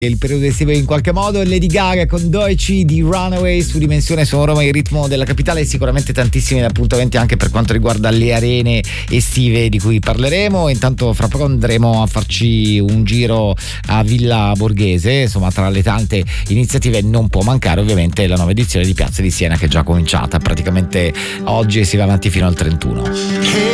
Il periodo estivo in qualche modo. Lady Gaga con Deutsche di Runaway su Dimensione Sono, ma il ritmo della capitale, sicuramente tantissimi appuntamenti anche per quanto riguarda le arene estive di cui parleremo. Intanto fra poco andremo a farci un giro a Villa Borghese, insomma tra le tante iniziative non può mancare ovviamente la nuova edizione di Piazza di Siena che è già cominciata praticamente oggi e si va avanti fino al 31.